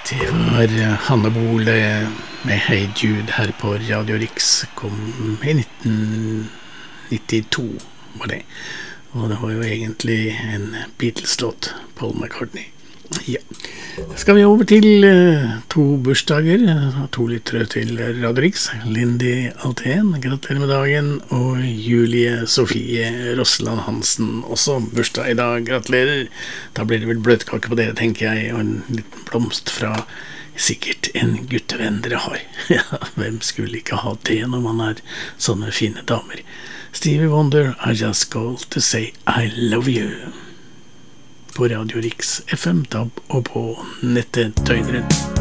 Det var Hanne Bole med Hey Jude her på Radio Rix, kom i 1992 var det, og det var jo egentlig en Beatles-låt, Paul McCartney. Ja, skal vi over til to bursdager, to lyttere til Radio Rix, Lindy Altén, gratulerer med dagen, og Julie Sofie Rosland Hansen, også bursdag i dag, gratulerer. Da blir det vel bløtkake på dere, tenker jeg, og en liten blomst fra sikkert en guttevenn dere har. Ja, hvem skulle ikke ha det når man er sånne fine damer? Stevie Wonder, I just called to say I love you. På Radio Rix FM-DAB og på nettet døgnet rundt.